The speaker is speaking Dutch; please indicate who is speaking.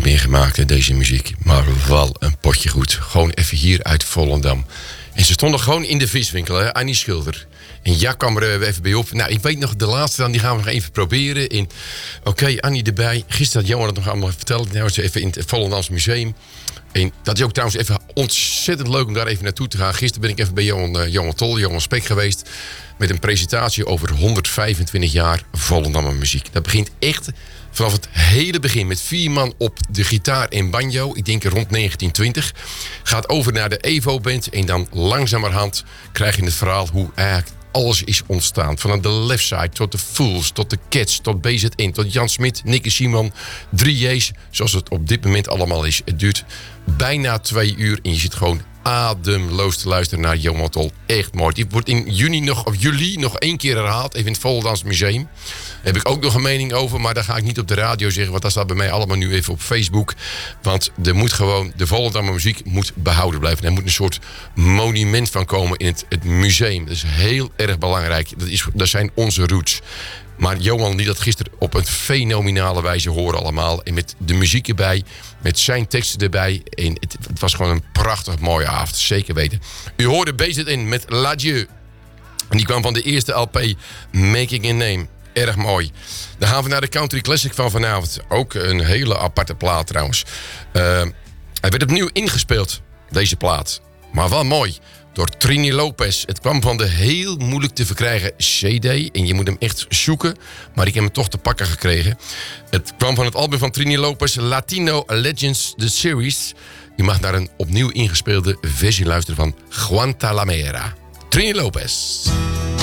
Speaker 1: niet meer gemaakt, hè, deze muziek. Maar wel een potje goed. Gewoon even hier uit Volendam. En ze stonden gewoon in de viswinkel, hè, Annie Schilder. En Jack kwam er even bij op. Nou, ik weet nog, de laatste dan, die gaan we nog even proberen. Oké, Annie erbij. Gisteren had Johan het nog allemaal verteld. Nou, ze even in het Volendams Museum. En dat is ook trouwens even ontzettend leuk om daar even naartoe te gaan. Gisteren ben ik even bij Johan Tol, Johan Spek geweest. Met een presentatie over 125 jaar Volendammer muziek. Dat begint echt vanaf het hele begin met 4 man op de gitaar en banjo. Ik denk rond 1920. Gaat over naar de Evo-band. En dan langzamerhand krijg je het verhaal hoe eigenlijk alles is ontstaan. Vanaf de Left Side tot de Fools, tot de Cats, tot BZN, tot Jan Smit, Nicky Simon. 3 J's, zoals het op dit moment allemaal is. Het duurt bijna 2 uur en je zit gewoon ademloos te luisteren naar Johan Tol. Echt mooi. Die wordt in juli nog 1 keer herhaald. Even in het Volendams Museum. Daar heb ik ook nog een mening over. Maar daar ga ik niet op de radio zeggen. Want dat staat bij mij allemaal nu even op Facebook. Want er moet gewoon, de Volendammer muziek moet behouden blijven. Er moet een soort monument van komen in het museum. Dat is heel erg belangrijk. Dat zijn onze roots. Maar Johan liet dat gisteren op een fenomenale wijze horen allemaal. En met de muziek erbij, met zijn teksten erbij. En het was gewoon een prachtig mooie avond, zeker weten. U hoorde BZN met L'Adieu. En die kwam van de eerste LP, Making a Name. Erg mooi. Dan gaan we naar de Country Classic van vanavond. Ook een hele aparte plaat trouwens. Hij werd opnieuw ingespeeld, deze plaat. Maar wel mooi. Door Trini Lopez. Het kwam van de heel moeilijk te verkrijgen CD. En je moet hem echt zoeken. Maar ik heb hem toch te pakken gekregen. Het kwam van het album van Trini Lopez. Latino Legends, The Series. Je mag naar een opnieuw ingespeelde versie luisteren van Guantanamera. Trini Lopez.